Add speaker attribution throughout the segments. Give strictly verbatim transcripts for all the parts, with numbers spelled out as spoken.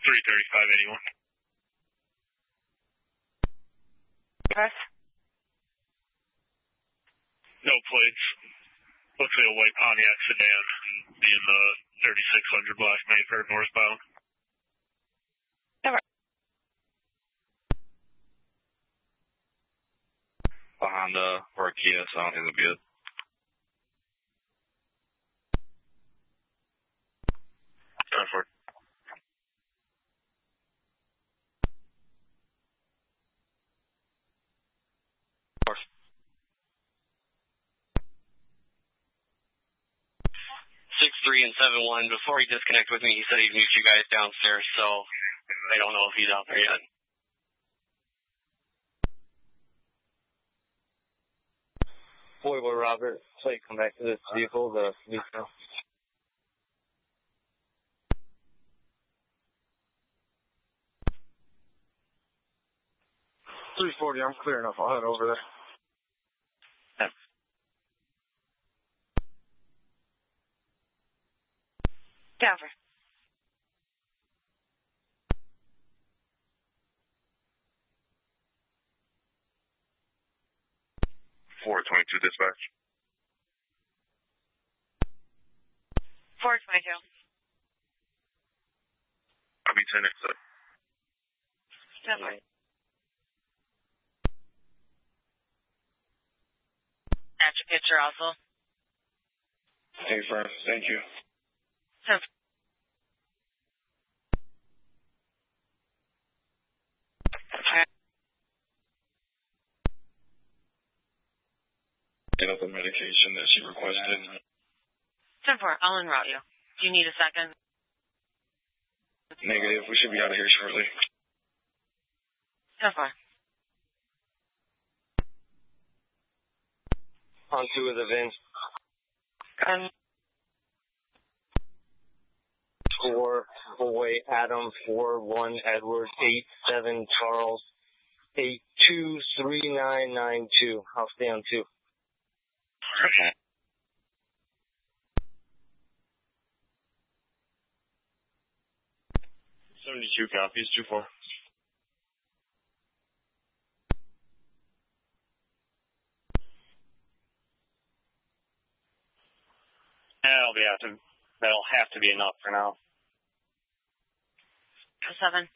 Speaker 1: three thirty-five eighty-one.
Speaker 2: Yes.
Speaker 1: No plates. Looks like a white Pontiac sedan, being the thirty-six hundred block Mayfair northbound.
Speaker 2: Never.
Speaker 3: A Honda or a Kia, so I don't think it'll be it.
Speaker 1: ten four.
Speaker 4: Six three and seven one. Before he disconnected with me, he said he'd meet you guys downstairs, so I don't know if he's out there yet.
Speaker 5: Boy, boy, Robert, so you come back to this vehicle, the Nissan. three forty, I'm clear enough. I'll head over there.
Speaker 4: Yeah.
Speaker 2: Denver.
Speaker 3: four twenty-two dispatch.
Speaker 2: four twenty-two.
Speaker 3: I'll be ten next up.
Speaker 2: Denver. At your picture also.
Speaker 3: Hey, friends. Thank you.
Speaker 2: Denver.
Speaker 3: Get up the medication that she requested.
Speaker 2: Denver, I'll en route you. Do you need a second?
Speaker 3: Negative. We should be out of here shortly.
Speaker 2: Denver.
Speaker 5: On two of the Vins.
Speaker 2: Um,
Speaker 5: Four, boy, Adam, four, one, Edward, eight, seven, Charles, eight, two, three, nine, nine, two. I'll stay on two.
Speaker 4: Okay.
Speaker 3: seventy-two copies, two four.
Speaker 4: That'll be have to, that'll have to be enough for now.
Speaker 2: seven.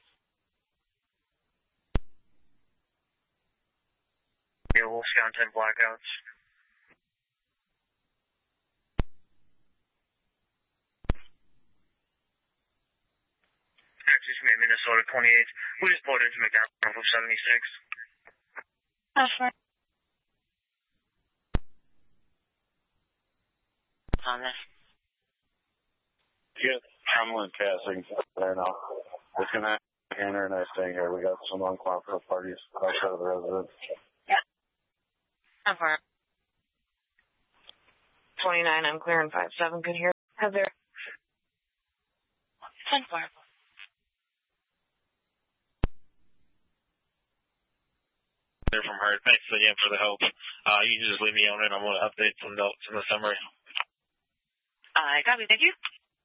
Speaker 1: Near Wisconsin blackouts. Excuse me, Minnesota twenty-eight. We just pulled into McDonald off of seventy-six.
Speaker 2: That's right. On this.
Speaker 3: Yeah, Hamlin Casting there now. It's going to happen here nice thing here. We got some uncooperative parties outside of the residence.
Speaker 2: Denver. twenty-nine, I'm clearing five seven. Good here. Heather. Denver.
Speaker 1: They're from Hart. Thanks again for the help. Uh, you can just leave me on it. I'm going to update some notes in the summary.
Speaker 2: I got you. Thank you.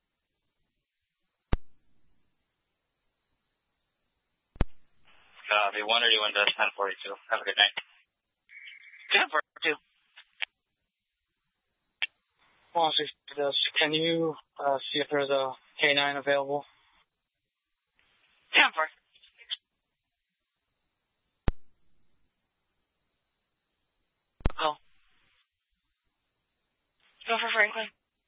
Speaker 4: Copy. one thirty-one dash ten forty-two. Have a good night.
Speaker 2: ten forty-two.
Speaker 5: one six Can you uh, see if there's a K nine available?
Speaker 2: Denver. Go. Go for Franklin.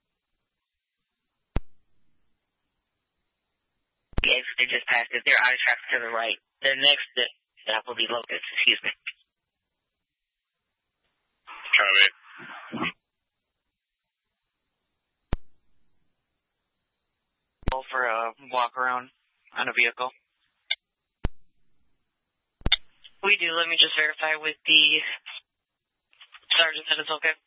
Speaker 6: The exit they just passed it. They're out of traffic to the right. The next stop will be Locust. Excuse me.
Speaker 1: Copy.
Speaker 2: Go for a walk around on a vehicle. We do. Let me just verify with the sergeant that it's okay.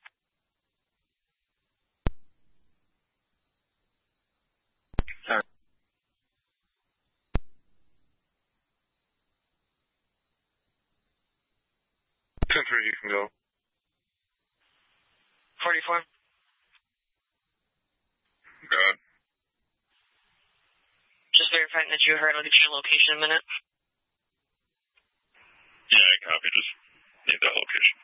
Speaker 3: ten three, you can go.
Speaker 2: forty-four.
Speaker 3: God.
Speaker 2: Just verifying that you heard. I'll get your location in a minute.
Speaker 1: Yeah, I copy. Just need that location.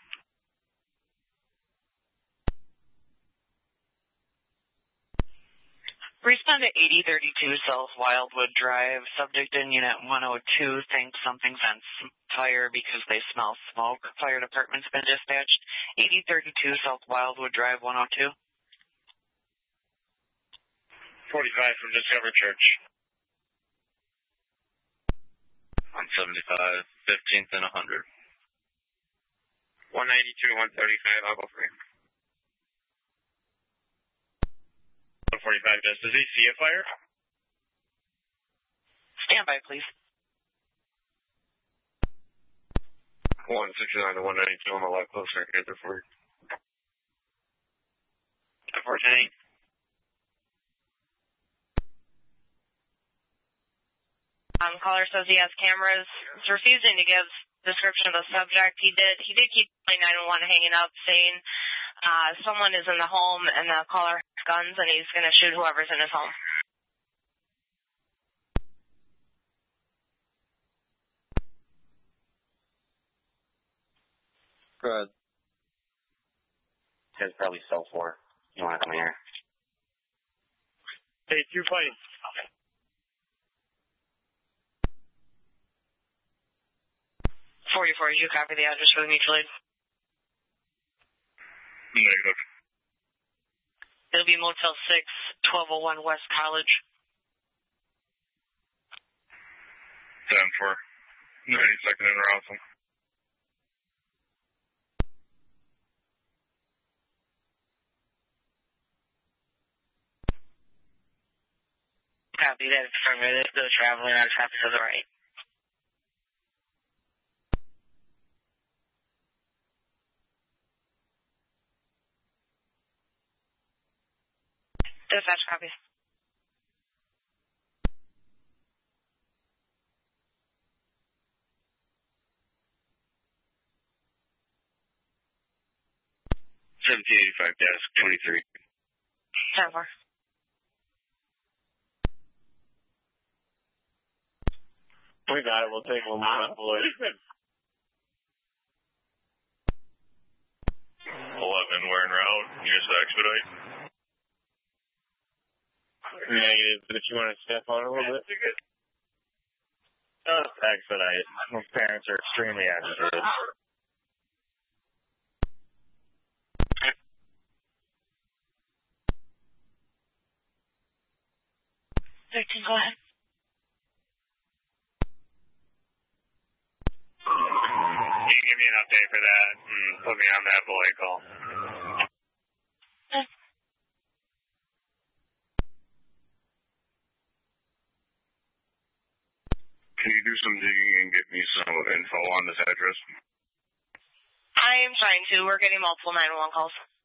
Speaker 2: Respond to eighty thirty-two South Wildwood Drive. Subject in Unit one oh two thinks something's on fire because they smell smoke. Fire department's been dispatched. eighty thirty-two South Wildwood Drive, one oh two.
Speaker 1: forty-five from Discover Church.
Speaker 4: one seventy-five, fifteenth and one hundred.
Speaker 1: one ninety-two, one thirty-five, I'll go free. one forty-five, does, does he see a fire?
Speaker 2: Stand by, please.
Speaker 1: one sixty-nine to one ninety-two on the left, closer, here, there for you. four ten eight.
Speaker 2: Um, caller says he has cameras. He's refusing to give description of the subject. He did. He did keep nine one one hanging up, saying uh, someone is in the home and the caller has guns and he's going to shoot whoever's in his home.
Speaker 4: Good. Guys probably sell four. You want to come here?
Speaker 1: Hey, two fighting.
Speaker 2: forty-four, you copy the address for the mutual aid?
Speaker 1: Negative.
Speaker 2: It'll be Motel six, twelve oh one West College.
Speaker 1: ten four. ninety-second and Rosslyn.
Speaker 6: Copy that. Affirmative. Still traveling on traffic to the right.
Speaker 2: Dispatch copies.
Speaker 1: seventeen eighty-five, desk twenty-three.
Speaker 2: ten four.
Speaker 3: We got it. We'll take one more, boys.
Speaker 1: eleven, wearing route. You just expedite.
Speaker 3: Negative, but if you want to step on it a little bit. Oh, expedite. My parents are extremely agitated.
Speaker 2: thirteen, go ahead.
Speaker 1: You can give me an update for that and put me on that bullet call. Can you do some digging and get me some info on this address?
Speaker 2: I am trying to. We're getting multiple nine one one calls.